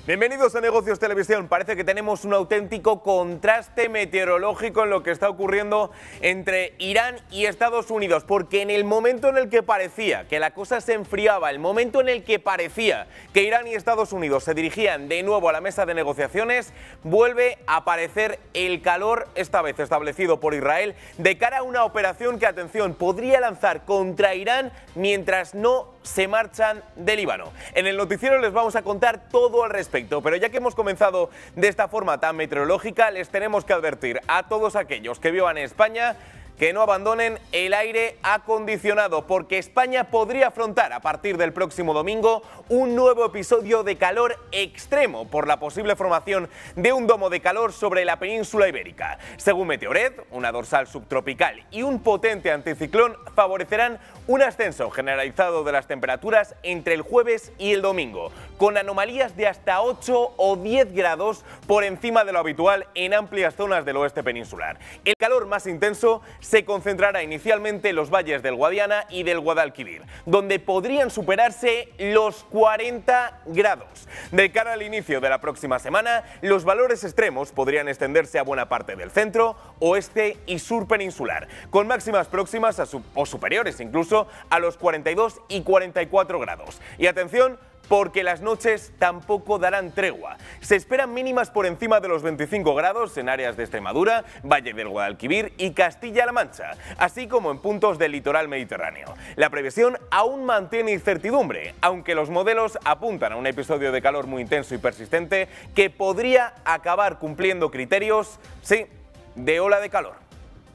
Bienvenidos a Negocios Televisión. Parece que tenemos un auténtico contraste meteorológico en lo que está ocurriendo entre Irán y Estados Unidos, porque en el momento en el que parecía que la cosa se enfriaba, el momento en el que parecía que Irán y Estados Unidos se dirigían de nuevo a la mesa de negociaciones, vuelve a aparecer el calor, esta vez establecido por Israel, de cara a una operación que, atención, podría lanzar contra Irán mientras no se marchan de Líbano. En el noticiero les vamos a contar todo al respecto, pero ya que hemos comenzado de esta forma tan meteorológica, les tenemos que advertir a todos aquellos que vivan en España que no abandonen el aire acondicionado, porque España podría afrontar a partir del próximo domingo un nuevo episodio de calor extremo por la posible formación de un domo de calor sobre la península ibérica. Según Meteored, una dorsal subtropical y un potente anticiclón favorecerán un ascenso generalizado de las temperaturas entre el jueves y el domingo, con anomalías de hasta 8 o 10 grados por encima de lo habitual en amplias zonas del oeste peninsular. El calor más intenso se concentrará inicialmente en los valles del Guadiana y del Guadalquivir, donde podrían superarse los 40 grados. De cara al inicio de la próxima semana, los valores extremos podrían extenderse a buena parte del centro, oeste y sur peninsular, con máximas próximas o superiores incluso a los 42 y 44 grados. Y atención, porque las noches tampoco darán tregua. Se esperan mínimas por encima de los 25 grados en áreas de Extremadura, Valle del Guadalquivir y Castilla-La Mancha, así como en puntos del litoral mediterráneo. La previsión aún mantiene incertidumbre, aunque los modelos apuntan a un episodio de calor muy intenso y persistente que podría acabar cumpliendo criterios, sí, de ola de calor.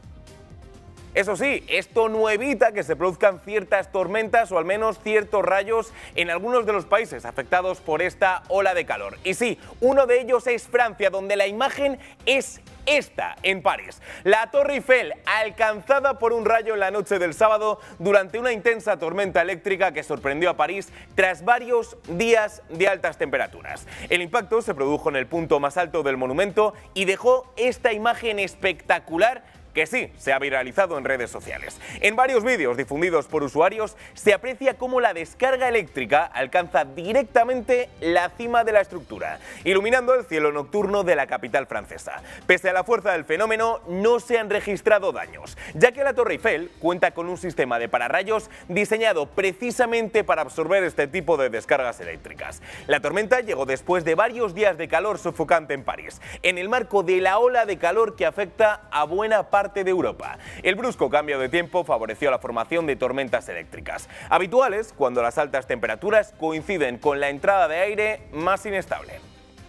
Eso sí, esto no evita que se produzcan ciertas tormentas o al menos ciertos rayos en algunos de los países afectados por esta ola de calor. Y sí, uno de ellos es Francia, donde la imagen es esta en París. La Torre Eiffel, alcanzada por un rayo en la noche del sábado durante una intensa tormenta eléctrica que sorprendió a París tras varios días de altas temperaturas. El impacto se produjo en el punto más alto del monumento y dejó esta imagen espectacular que sí, se ha viralizado en redes sociales. En varios vídeos difundidos por usuarios se aprecia cómo la descarga eléctrica alcanza directamente la cima de la estructura, iluminando el cielo nocturno de la capital francesa. Pese a la fuerza del fenómeno, no se han registrado daños, ya que la Torre Eiffel cuenta con un sistema de pararrayos diseñado precisamente para absorber este tipo de descargas eléctricas. La tormenta llegó después de varios días de calor sofocante en París, en el marco de la ola de calor que afecta a buena parte de Europa. El brusco cambio de tiempo favoreció la formación de tormentas eléctricas, habituales cuando las altas temperaturas coinciden con la entrada de aire más inestable.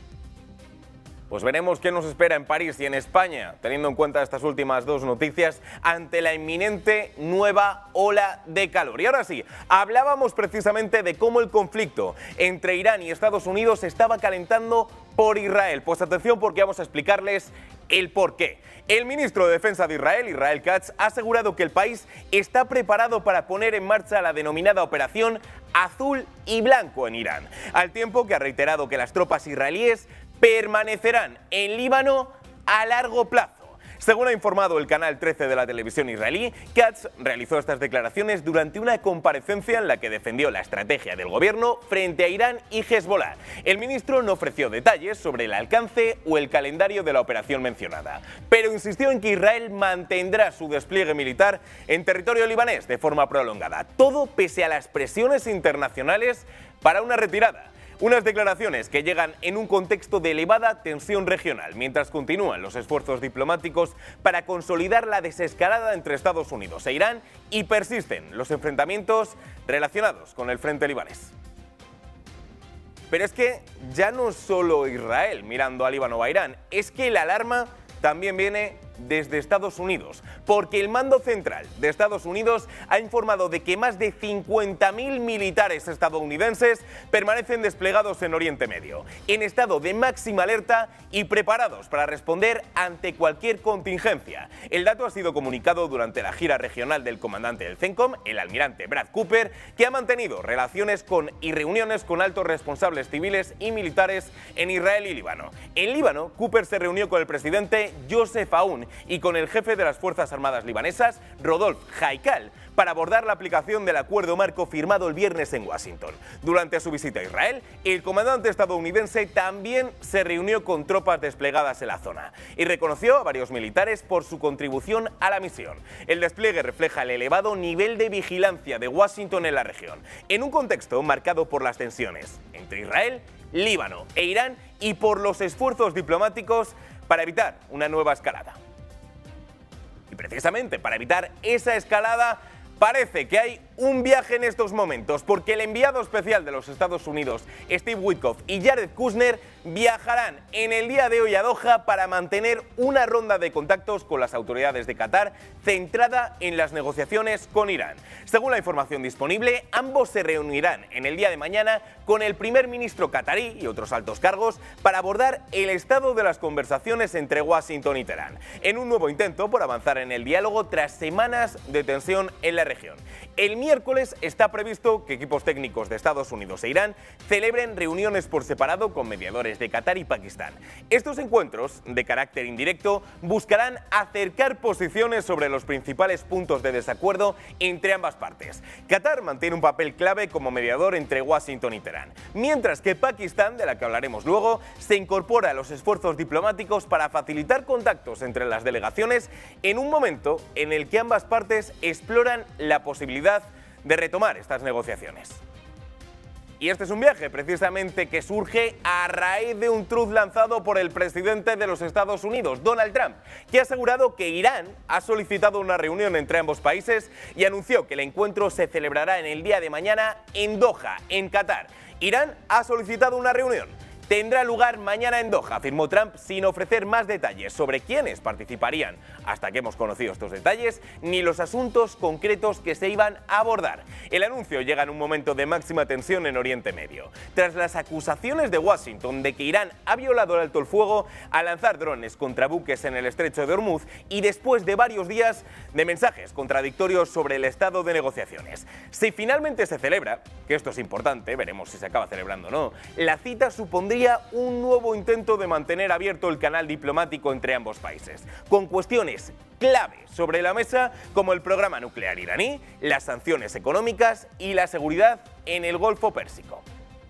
Pues veremos qué nos espera en París y en España, teniendo en cuenta estas últimas dos noticias, ante la inminente nueva ola de calor. Y ahora sí, hablábamos precisamente de cómo el conflicto entre Irán y Estados Unidos estaba calentando por Israel. Pues atención, porque vamos a explicarles el porqué. El ministro de Defensa de Israel, Israel Katz, ha asegurado que el país está preparado para poner en marcha la denominada Operación Azul y Blanco en Irán, al tiempo que ha reiterado que las tropas israelíes permanecerán en Líbano a largo plazo. Según ha informado el canal 13 de la televisión israelí, Katz realizó estas declaraciones durante una comparecencia en la que defendió la estrategia del gobierno frente a Irán y Hezbollah. El ministro no ofreció detalles sobre el alcance o el calendario de la operación mencionada, pero insistió en que Israel mantendrá su despliegue militar en territorio libanés de forma prolongada, todo pese a las presiones internacionales para una retirada. Unas declaraciones que llegan en un contexto de elevada tensión regional, mientras continúan los esfuerzos diplomáticos para consolidar la desescalada entre Estados Unidos e Irán y persisten los enfrentamientos relacionados con el frente libanés. Pero es que ya no solo Israel mirando a Líbano o a Irán, es que la alarma también viene desde Estados Unidos, porque el mando central de Estados Unidos ha informado de que más de 50.000 militares estadounidenses permanecen desplegados en Oriente Medio, en estado de máxima alerta y preparados para responder ante cualquier contingencia. El dato ha sido comunicado durante la gira regional del comandante del CENTCOM, el almirante Brad Cooper, que ha mantenido relaciones y reuniones con altos responsables civiles y militares en Israel y Líbano. En Líbano, Cooper se reunió con el presidente Joseph Aoun y con el jefe de las Fuerzas Armadas libanesas, Rodolphe Haikal, para abordar la aplicación del acuerdo marco firmado el viernes en Washington. Durante su visita a Israel, el comandante estadounidense también se reunió con tropas desplegadas en la zona y reconoció a varios militares por su contribución a la misión. El despliegue refleja el elevado nivel de vigilancia de Washington en la región, en un contexto marcado por las tensiones entre Israel, Líbano e Irán y por los esfuerzos diplomáticos para evitar una nueva escalada. Y precisamente para evitar esa escalada, parece que hay un viaje en estos momentos, porque el enviado especial de los Estados Unidos, Steve Witkoff, y Jared Kushner viajarán en el día de hoy a Doha para mantener una ronda de contactos con las autoridades de Qatar centrada en las negociaciones con Irán. Según la información disponible, ambos se reunirán en el día de mañana con el primer ministro qatarí y otros altos cargos para abordar el estado de las conversaciones entre Washington y Teherán, en un nuevo intento por avanzar en el diálogo tras semanas de tensión en la región. El miércoles está previsto que equipos técnicos de Estados Unidos e Irán celebren reuniones por separado con mediadores de Qatar y Pakistán. Estos encuentros, de carácter indirecto, buscarán acercar posiciones sobre los principales puntos de desacuerdo entre ambas partes. Qatar mantiene un papel clave como mediador entre Washington y Teherán, mientras que Pakistán, de la que hablaremos luego, se incorpora a los esfuerzos diplomáticos para facilitar contactos entre las delegaciones en un momento en el que ambas partes exploran la posibilidad de retomar estas negociaciones. Y este es un viaje precisamente que surge a raíz de un tuit lanzado por el presidente de los Estados Unidos, Donald Trump, que ha asegurado que Irán ha solicitado una reunión entre ambos países y anunció que el encuentro se celebrará en el día de mañana en Doha, en Qatar. Irán ha solicitado una reunión. Tendrá lugar mañana en Doha, afirmó Trump, sin ofrecer más detalles sobre quiénes participarían, hasta que hemos conocido estos detalles, ni los asuntos concretos que se iban a abordar. El anuncio llega en un momento de máxima tensión en Oriente Medio, tras las acusaciones de Washington de que Irán ha violado el alto el fuego al lanzar drones contra buques en el estrecho de Hormuz y después de varios días de mensajes contradictorios sobre el estado de negociaciones. Si finalmente se celebra, que esto es importante, veremos si se acaba celebrando o no, la cita supondría un nuevo intento de mantener abierto el canal diplomático entre ambos países, con cuestiones clave sobre la mesa como el programa nuclear iraní, las sanciones económicas y la seguridad en el Golfo Pérsico.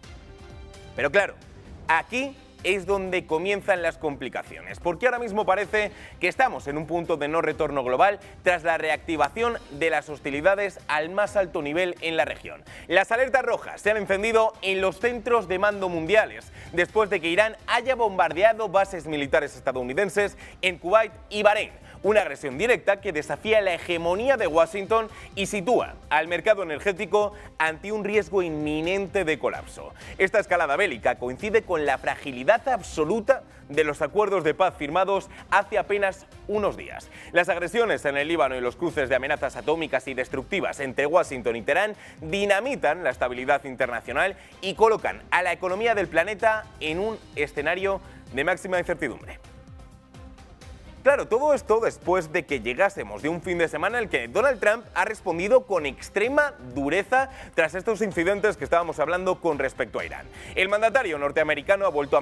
Pero claro, aquí es donde comienzan las complicaciones, porque ahora mismo parece que estamos en un punto de no retorno global tras la reactivación de las hostilidades al más alto nivel en la región. Las alertas rojas se han encendido en los centros de mando mundiales, después de que Irán haya bombardeado bases militares estadounidenses en Kuwait y Bahrein. Una agresión directa que desafía la hegemonía de Washington y sitúa al mercado energético ante un riesgo inminente de colapso. Esta escalada bélica coincide con la fragilidad absoluta de los acuerdos de paz firmados hace apenas unos días. Las agresiones en el Líbano y los cruces de amenazas atómicas y destructivas entre Washington y Teherán dinamitan la estabilidad internacional y colocan a la economía del planeta en un escenario de máxima incertidumbre. Claro, todo esto después de que llegásemos de un fin de semana en el que Donald Trump ha respondido con extrema dureza tras estos incidentes que estábamos hablando con respecto a Irán. El mandatario norteamericano ha vuelto a